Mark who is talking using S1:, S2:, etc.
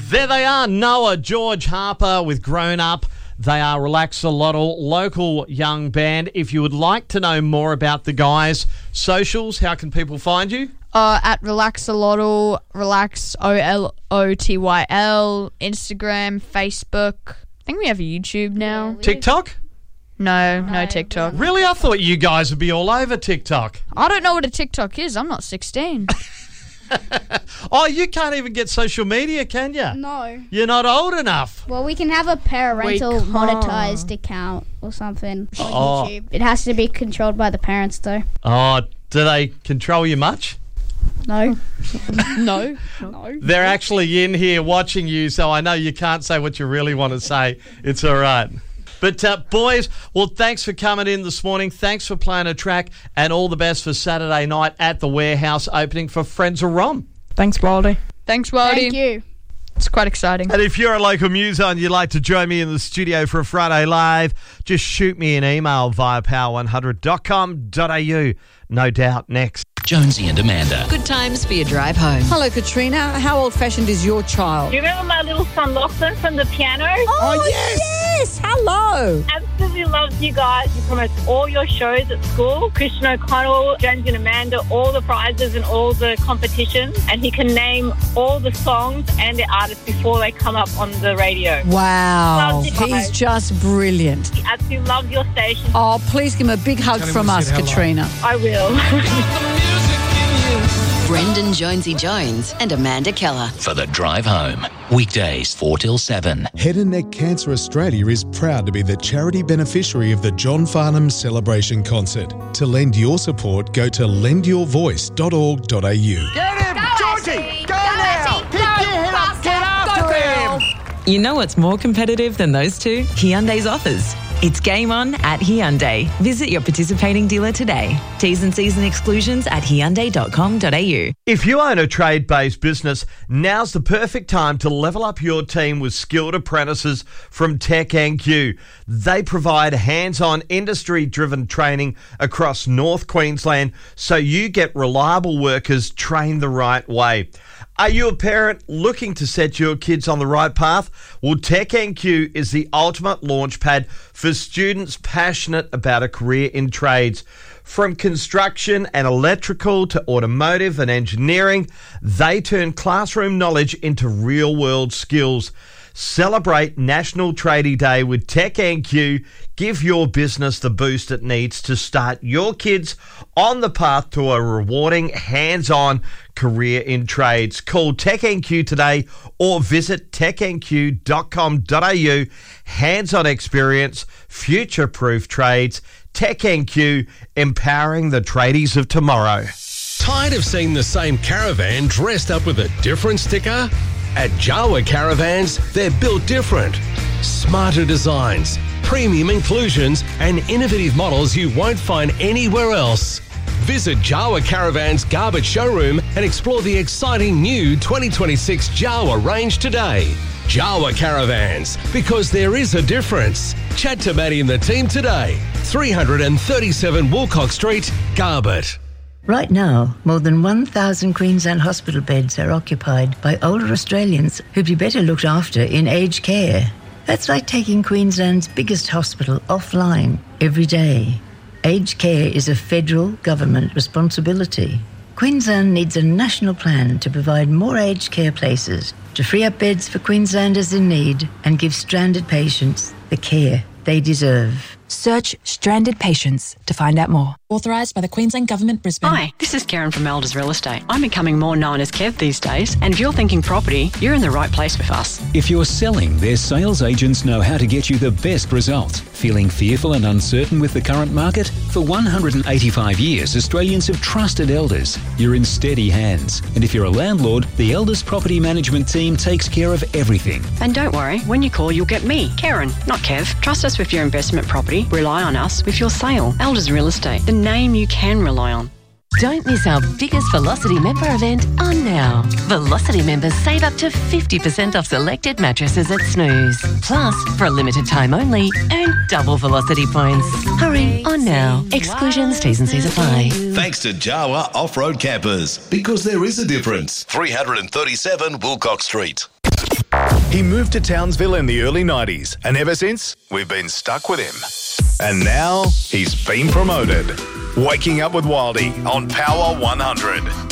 S1: There they are, Noah, George Harper with Grown Up. They are Relaxolotl, local young band. If you would like to know more about the guys' socials, how can people find you?
S2: At Relaxolotl, Relax OLOTYL, Instagram, Facebook. I think we have a YouTube now.
S1: TikTok?
S2: No TikTok.
S1: Really? I thought you guys would be all over TikTok.
S2: I don't know what a TikTok is. I'm not 16.
S1: Oh, you can't even get social media, can you?
S3: No.
S1: You're not old enough.
S3: Well, we can have a parental monetized account or something on YouTube. It has to be controlled by the parents, though.
S1: Oh, do they control you much?
S3: No.
S2: No.
S1: They're actually in here watching you, so I know you can't say what you really want to say. It's all right. But, boys, well, thanks for coming in this morning. Thanks for playing a track, and all the best for Saturday night at the Warehouse opening for Friends of Rom.
S2: Thanks, Wildy. Thanks, Wildy.
S3: Thank you.
S2: It's quite exciting.
S1: And if you're a local muso and you'd like to join me in the studio for a Friday Live, just shoot me an email via power100.com.au. No doubt next.
S4: Jonesy and Amanda.
S5: Good times for your drive home.
S6: Hello, Katrina. How old-fashioned is your child?
S7: Do you remember my little son Lachlan from the piano?
S6: Oh, yes! Hello!
S7: Absolutely loves you guys. He promotes all your shows at school. Christian O'Connell, Jonesy and Amanda, all the prizes and all the competitions. And he can name all the songs and the artists before they come up on the radio.
S6: Wow.
S7: Loves you
S6: He's
S7: guys.
S6: just brilliant.
S7: He absolutely loves your station.
S6: Oh, please give him a big hug from us, Katrina.
S7: I will.
S5: Brendan Jonesy Jones and Amanda Keller.
S4: For the drive home. Weekdays 4 till 7.
S8: Head and Neck Cancer Australia is proud to be the charity beneficiary of the John Farnham Celebration Concert. To lend your support, go to lendyourvoice.org.au.
S9: Get him! Georgie! Go now! Pick your head up! Get after him!
S10: You know what's more competitive than those two? Hyundai's offers. It's game on at Hyundai. Visit your participating dealer today. T's and C's and exclusions at hyundai.com.au.
S1: If you own a trade-based business, now's the perfect time to level up your team with skilled apprentices from TechNQ. They provide hands-on, industry-driven training across North Queensland so you get reliable workers trained the right way. Are you a parent looking to set your kids on the right path? Well, TechNQ is the ultimate launchpad for students passionate about a career in trades. From construction and electrical to automotive and engineering, they turn classroom knowledge into real-world skills. Celebrate National Tradie Day with TechNQ. Give your business the boost it needs to start your kids on the path to a rewarding, hands-on career in trades. Call TechNQ today or visit technq.com.au. Hands-on experience, future-proof trades. TechNQ, empowering the tradies of tomorrow.
S11: Tired of seeing the same caravan dressed up with a different sticker? At Jawa Caravans, they're built different. Smarter designs, premium inclusions, and innovative models you won't find anywhere else. Visit Jawa Caravans Garbage Showroom and explore the exciting new 2026 Jawa range today. Jawa Caravans, because there is a difference. Chat to Maddie and the team today. 337 Woolcock Street, Garbett.
S12: Right now, more than 1,000 Queensland hospital beds are occupied by older Australians who'd be better looked after in aged care. That's like taking Queensland's biggest hospital offline every day. Aged care is a federal government responsibility. Queensland needs a national plan to provide more aged care places, to free up beds for Queenslanders in need and give stranded patients the care they deserve.
S13: Search Stranded Patients to find out more. Authorised by the Queensland Government, Brisbane.
S14: Hi, this is Karen from Elders Real Estate. I'm becoming more known as Kev these days, and if you're thinking property, you're in the right place with us.
S15: If you're selling, their sales agents know how to get you the best result. Feeling fearful and uncertain with the current market? For 185 years, Australians have trusted Elders. You're in steady hands. And if you're a landlord, the Elders Property Management team takes care of everything.
S14: And don't worry, when you call, you'll get me, Karen, not Kev. Trust us with your investment property. Rely on us with your sale. Elders Real Estate, the name you can rely on.
S5: Don't miss our biggest Velocity member event on now. Velocity members save up to 50% off selected mattresses at Snooze. Plus, for a limited time only, earn double Velocity points. Hurry on now. Exclusions, T's and C's apply.
S16: Thanks to Jawa Off-Road Campers, because there is a difference. 337 Woolcock Street. He moved to Townsville in the early 90s, and ever since, we've been stuck with him. And now, he's been promoted. Waking Up with Wildy on Power 100.